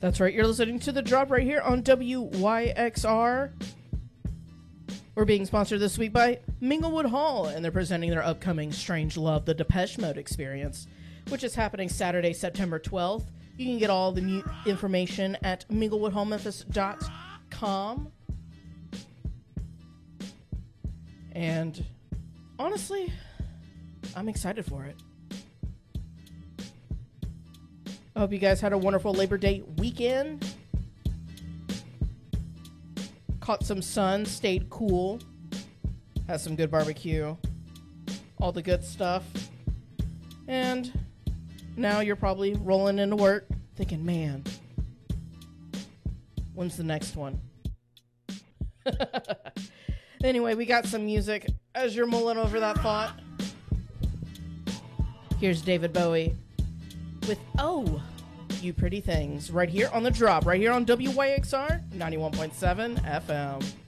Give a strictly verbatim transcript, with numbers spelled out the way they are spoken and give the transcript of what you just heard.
That's right. You're listening to The Drop right here on W Y X R. We're being sponsored this week by Minglewood Hall, and they're presenting their upcoming Strange Love, the Depeche Mode experience, which is happening Saturday, September twelfth. You can get all the mu- information at minglewood hall memphis dot com. And honestly, I'm excited for it. I hope you guys had a wonderful Labor Day weekend. Caught some sun, stayed cool, had some good barbecue, all the good stuff. And now you're probably rolling into work thinking, man, when's the next one? Anyway, we got some music as you're mulling over that thought. Here's David Bowie with Oh, You Pretty Things, right here on The Drop, right here on W Y X R ninety-one point seven F M.